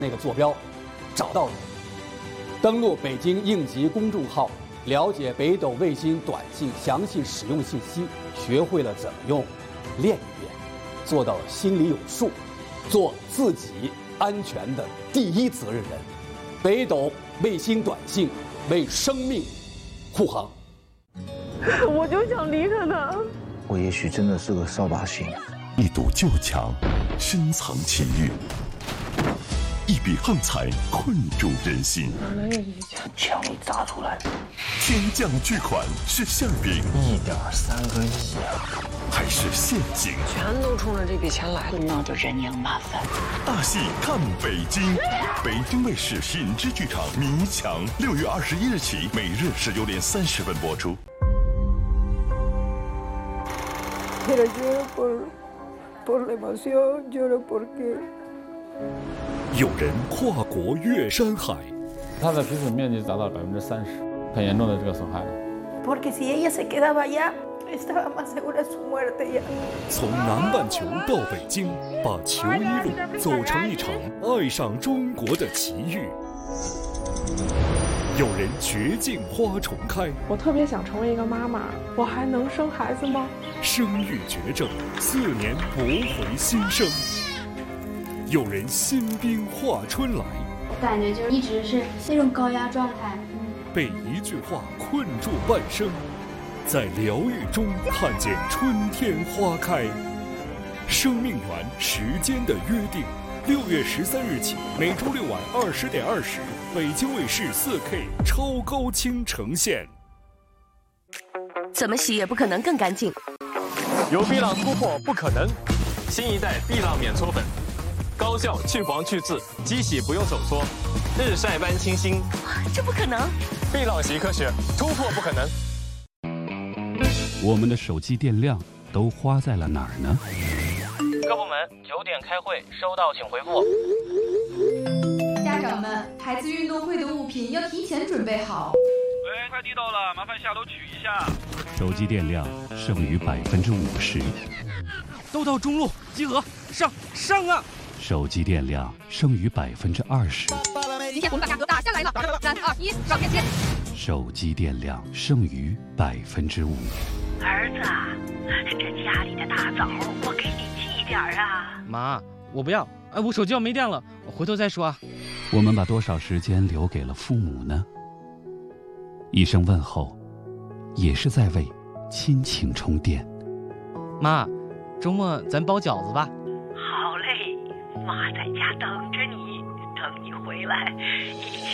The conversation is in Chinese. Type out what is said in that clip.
那个坐标，找到了。登录北京应急公众号，了解北斗卫星短信详细使用信息，学会了怎么用，练一练，做到了心里有数，做自己安全的第一责任人。北斗卫星短信为生命护航。 我就想离开他。 我也许真的是个扫把星。 一堵旧墙，深藏奇遇；一笔横财，困住人心。 枪一砸出来， 天降巨款是馅饼 1.3个亿啊！ 还是陷阱？ 全都冲着这笔钱来了， 那就人仰马翻。 大戏看北京，北京卫视品质剧场《迷墙》6月21日起，每日19点30分播出。 Pero lloro por la emoción, lloro porque 有人跨国越山海， 它的皮损面积达到30%，很严重的这个损害。 Porque si ella se quedaba allá, estaba más segura de su muerte ya. 从南半球到北京，把球衣路走成一场爱上中国的奇遇。有人绝境花重开， 我特别想成为一个妈妈，我还能生孩子吗？ 生育绝症，4年驳回新生。有人新兵化春来， 我感觉就一直是那种高压状态， 被一句话困住半生，在疗愈中看见春天花开。生命源时间的约定，6月13日起，每周6晚20点20，北京卫视4K 超高清呈现。 怎么洗也不可能更干净。 由碧浪突破不可能，新一代碧浪免搓粉，高效去黄去渍，机洗不用手搓，日晒般清新。 这不可能！ 碧浪洗科学，突破不可能。 我们的手机电量都花在了哪儿呢？ 各部门9点开会，收到请回复。 家长们，孩子运动会的物品要提前准备好。 喂，快递到了，麻烦下楼取一下。 手机电量剩余50%。 都到中路集合，上啊！ 手机电量剩余20%。 今天我们把价格打下来了，3、2、1，上链接。 手机电量剩余5%。 儿子，这家里的大枣，我给你寄点啊。 妈，我不要，我手机要没电了，我回头再说啊。 我们把多少时间留给了父母呢？一声问候，也是在为亲情充电。 妈，周末咱包饺子吧。 好嘞，妈在家等着你，等你回来。